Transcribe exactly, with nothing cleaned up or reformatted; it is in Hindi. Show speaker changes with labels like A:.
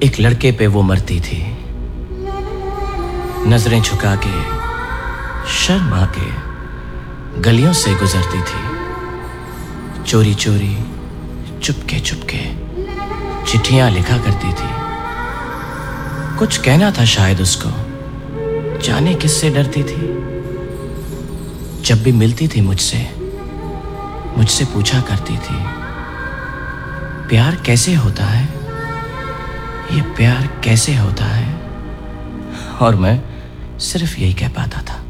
A: एक लड़के पे वो मरती थी। नजरें झुका के, शर्मा के गलियों से गुजरती थी। चोरी चोरी, चुपके चुपके चिट्ठियां लिखा करती थी। कुछ कहना था शायद उसको, जाने किससे डरती थी। जब भी मिलती थी मुझसे मुझसे पूछा करती थी, प्यार कैसे होता है, ये प्यार कैसे होता है। और मैं सिर्फ यही कह पाता था।